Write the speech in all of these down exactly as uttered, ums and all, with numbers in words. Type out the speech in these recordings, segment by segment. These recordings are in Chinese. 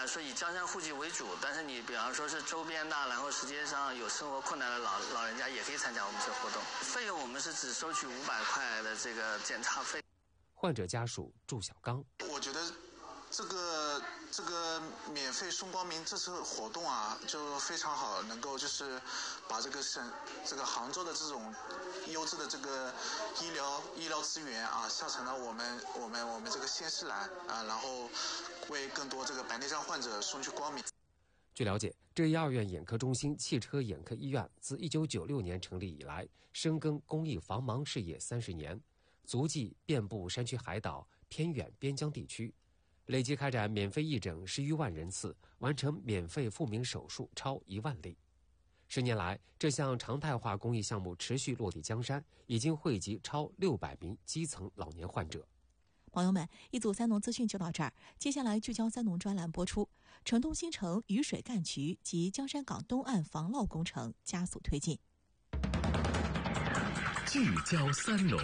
来说以江山户籍为主，但是你比方说是周边的，然后时间上有生活困难的老老人家也可以参加我们这个活动。费用我们是只收取五百块的这个检查费。 患者家属祝小刚， 我觉得这个这个免费送光明这次活动啊，就非常好，能够就是把这个省这个杭州的这种优质的这个医疗医疗资源啊，下沉到我们我们我们这个县市来啊，然后为更多这个白内障患者送去光明。 据了解，这一二院眼科中心汽车眼科医院自一九九六年成立以来，深耕公益防盲事业三十年，足迹遍布山区海岛、偏远边疆地区，累计开展免费义诊十余万人次，完成免费复明手术超一万例。十年来，这项常态化公益项目持续落地江山，已经惠及超六百名基层老年患者。 朋友们，一组三农资讯就到这儿，接下来聚焦三农专栏播出。城东新城雨水干渠及江山港东岸防涝工程加速推进。 聚焦三农。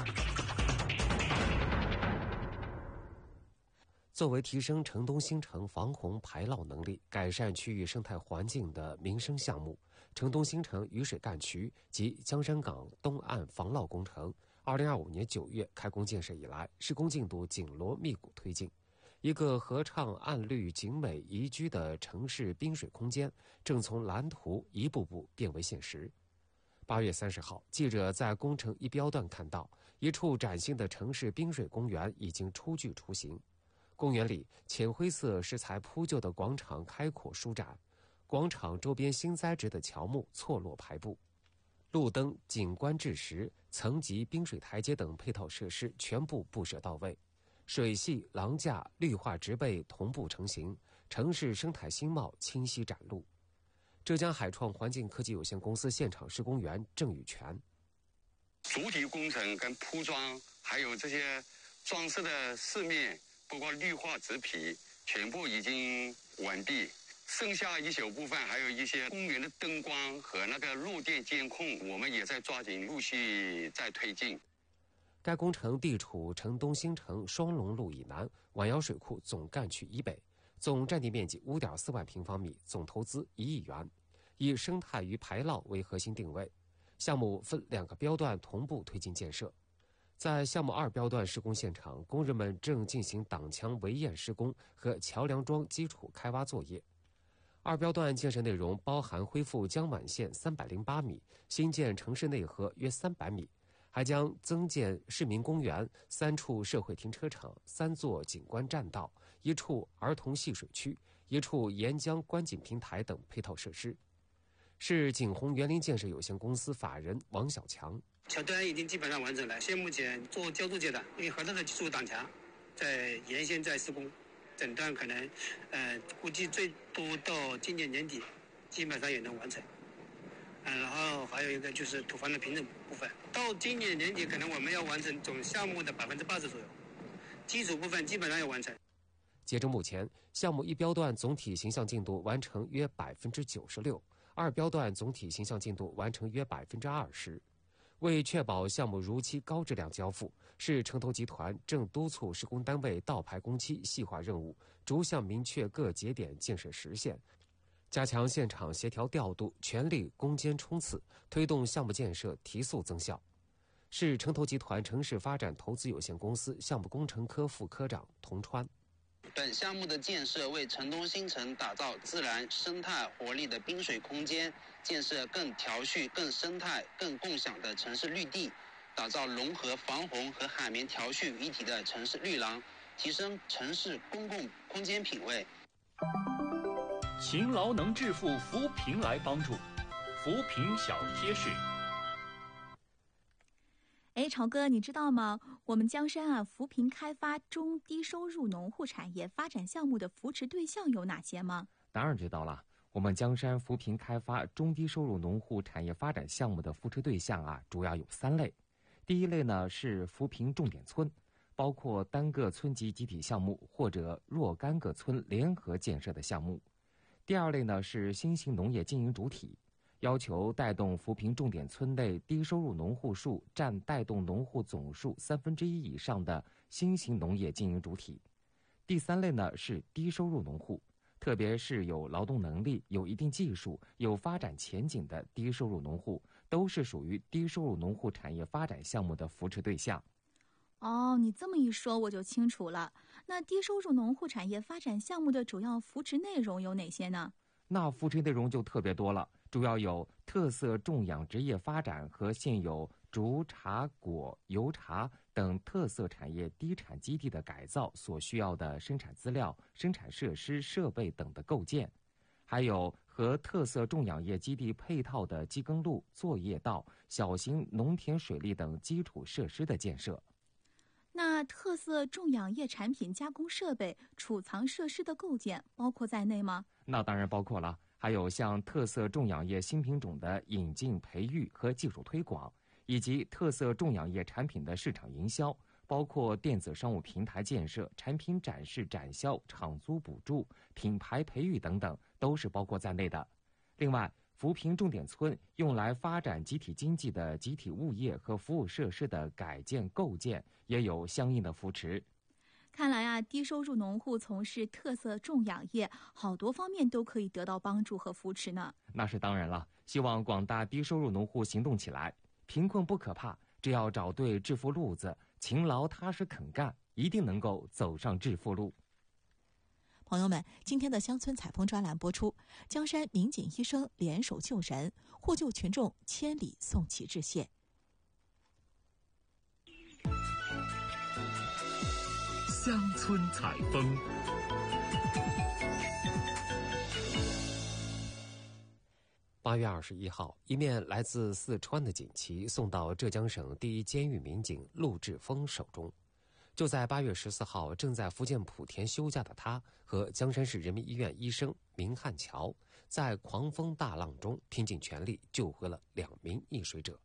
作为提升城东新城防洪排涝能力、改善区域生态环境的民生项目，城东新城雨水干渠及江山港东岸防涝工程，二零二五年九月开工建设以来，施工进度紧锣密鼓推进。一个合畅、暗绿、景美、宜居的城市滨水空间，正从蓝图一步步变为现实。八月三十号，记者在工程一标段看到，一处崭新的城市滨水公园已经初具雏形。公园里浅灰色石材铺就的广场开阔舒展，广场周边新栽植的乔木错落排布，路灯、景观制石、层级冰水台阶等配套设施全部布设到位，水系、廊架、绿化植被同步成型，城市生态新貌清晰展露。浙江海创环境科技有限公司现场施工员郑宇全， 主体工程跟铺装还有这些装饰的饰面，包括绿化植皮全部已经完毕，剩下一小部分还有一些公园的灯光和那个路电监控，我们也在抓紧陆续在推进。 该工程地处城东新城双龙路以南，晚瑶水库总干区以北，总占地面积 五点四万平方米，总投资一亿元，以生态与排涝为核心定位。项目分两个标段同步推进建设。在项目二标段施工现场，工人们正进行挡墙围堰施工和桥梁桩基础开挖作业。二标段建设内容包含恢复江满线三百零八米，新建城市内河约三百米，还将增建市民公园、三处社会停车场、三座景观栈道、一处儿童戏水区、一处沿江观景平台等配套设施。是景宏园林建设有限公司法人王小强。 桥墩已经基本上完成了，现目前做浇筑阶段，因为河道的基础挡墙在沿线在施工，整段可能呃估计最多到今年年底基本上也能完成。嗯、呃，然后还有一个就是土房的平整部分，到今年年底可能我们要完成总项目的百分之八十左右，基础部分基本上要完成。 截至目前，项目一标段总体形象进度完成约百分之九十六，二标段总体形象进度完成约百分之二十。为确保项目如期高质量交付，市城投集团正督促施工单位倒排工期、细化任务，逐项明确各节点建设实现，加强现场协调调度，全力攻坚冲刺，推动项目建设提速增效。市城投集团城市发展投资有限公司项目工程科副科长童川。 本项目的建设为城东新城打造自然生态活力的滨水空间，建设更调序、更生态、更共享的城市绿地，打造融合防洪和海绵调序一体的城市绿廊，提升城市公共空间品味。 勤劳能致富，扶贫来帮助，扶贫小贴士。 哎，朝哥，你知道吗？我们江山啊，扶贫开发中低收入农户产业发展项目的扶持对象有哪些吗？ 当然知道了。我们江山扶贫开发中低收入农户产业发展项目的扶持对象啊，主要有三类。第一类呢是扶贫重点村，包括单个村级集体项目或者若干个村联合建设的项目。第二类呢是新型农业经营主体，要求带动扶贫重点村内低收入农户数占带动农户总数三分之一以上的新型农业经营主体。第三类呢是低收入农户， 特别是有劳动能力、有一定技术、有发展前景的低收入农户，都是属于低收入农户产业发展项目的扶持对象。 哦，你这么一说我就清楚了。那低收入农户产业发展项目的主要扶持内容有哪些呢？ 那扶持内容就特别多了，主要有特色种养殖业发展和现有竹、茶、果、油茶等特色产业低产基地的改造所需要的生产资料、生产设施、设备等的构建，还有和特色种养业基地配套的机耕路、作业道、小型农田水利等基础设施的建设。 那特色种养业产品加工设备、储藏设施的构建包括在内吗？ 那当然包括了，还有像特色种养业新品种的引进、培育和技术推广，以及特色种养业产品的市场营销，包括电子商务平台建设、产品展示展销、场租补助、品牌培育等等，都是包括在内的。另外，扶贫重点村用来发展集体经济的集体物业和服务设施的改建构建也有相应的扶持。 看来啊，低收入农户从事特色种养业，好多方面都可以得到帮助和扶持呢。 那是当然了，希望广大低收入农户行动起来，贫困不可怕，只要找对致富路子，勤劳踏实肯干，一定能够走上致富路。 朋友们，今天的乡村采风专栏播出，江山民警医生联手救人，获救群众千里送其致谢。 乡村采风。 八月二十一号，一面来自四川的锦旗送到浙江省第一监狱民警陆志峰手中。就在八月十四号，正在福建莆田休假的他和江山市人民医院医生明汉桥，在狂风大浪中拼尽全力救回了两名溺水者。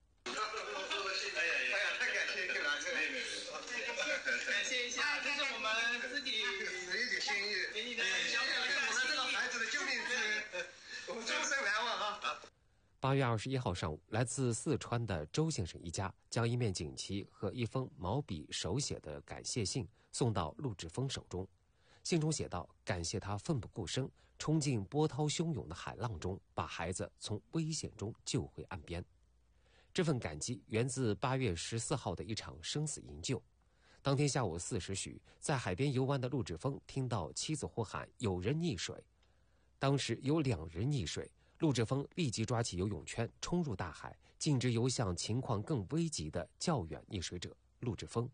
八月二十一号上午，来自四川的周先生一家将一面锦旗和一封毛笔手写的感谢信送到陆志峰手中。信中写道：感谢他奋不顾身，冲进波涛汹涌的海浪中，把孩子从危险中救回岸边。这份感激源自八月十四号的一场生死营救。当天下午四时许，在海边游玩的陆志峰听到妻子呼喊有人溺水，当时有两人溺水。陆志峰立即抓起游泳圈冲入大海，径直游向情况更危急的较远溺水者。陆志峰